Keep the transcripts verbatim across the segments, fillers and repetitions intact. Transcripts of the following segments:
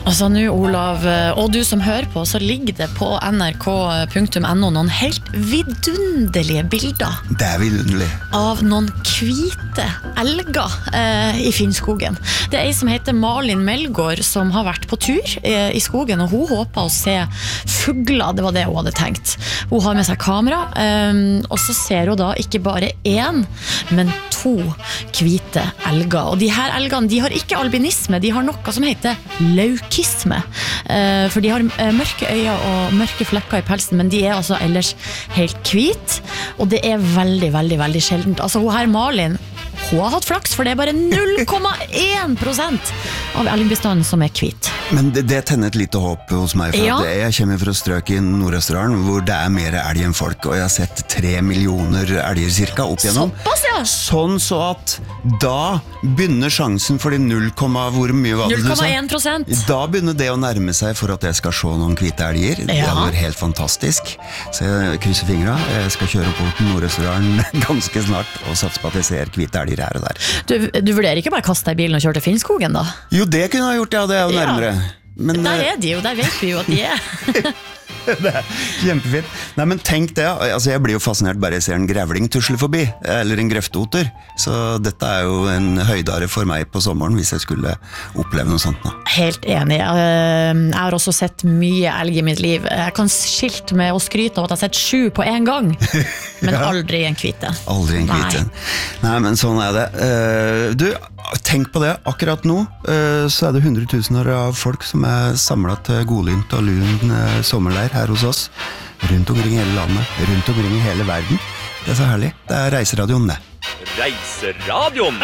Altså nå, Olav, og du som hører på, så ligger det på N R K punktum N O noen helt vidunderlige bilder. Det er vidunderlig. Av noen hvite elger eh, i Finnskogen. Det er en som heter Malin Melgaard som har vært på tur eh, i skogen, og hun håper å se fugler, det var det hun hadde tenkt. Hun har med seg kamera, eh, og så ser hun da ikke bare én, men to hvite elger. Og de her elgene, de har ikke albinisme, de har noe som heter laukisme. Eh, for de har eh, mørke øyne og mørke flekker i pelsen, men de er altså ellers helt hvit, og det er veldig, veldig, veldig sjeldent. Altså hun her Malin, hun har hatt flaks, for det er bare null komma én prosent av elgbestanden som er hvit. Men det, det tenner et lite håp hos meg, for Ja. at jeg kommer fra strøk i Nord-Østerdalen, hvor det er mer elg enn folk, og jeg har sett tre millioner elger cirka opp igjennom. Såpass, ja. Sånn så at da begynner sjansen for de null, hvor mye var det null du komma sa? én prosent. Da begynner det å nærme seg for at jeg skal se noen hvite elger. Det Ja. er helt fantastisk. Så jeg krysser fingra. Jeg skal kjøre opp til Nord-Østerdalen ganske snart og satse på at jeg ser hvite elger her og der. Du, du vurderer ikke bare å kaste deg i bilen og kjøre til Finnskogen da? Jo, det kunne jeg gjort, ja, det er jo Ja. nærmere. Men, Der eh, er de jo, der vet vi jo at de er. det er kjempefint. Nei, men tenk det, altså jeg blir jo fascinert bare jeg ser en grevling tusle forbi, eller en grefteoter. Så dette er jo en høydare for meg på sommeren, hvis jeg skulle oppleve noe sånt nå. Helt enig. Eh, Jeg har også sett mye elg i mitt liv. Jeg kan skilte med å skryte av at jeg har sett sju på en gang, men Ja. aldri en hvite. Aldri en hvite. Nei. Nei, men sånn er det. Eh, du, tenk på det, akkurat nå eh, så er det hundretusener av folk som er samlet til godlynt og lun eh, sommerleir her hos oss. Rundt omkring i hele landet, rundt omkring i hele verden. Det er så herlig. Det er Reiseradioen, det. Reiseradioen!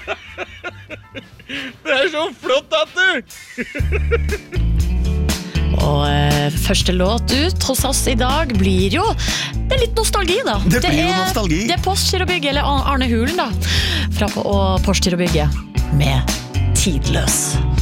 Det er så flott at du! Og eh, første låt ut hos oss i dag blir jo det er litt nostalgi da. Det blir jo er, nostalgi. Det er Postgirobygget, eller Arne Hulen da, fra på, og Postgirobygget med Tidløs.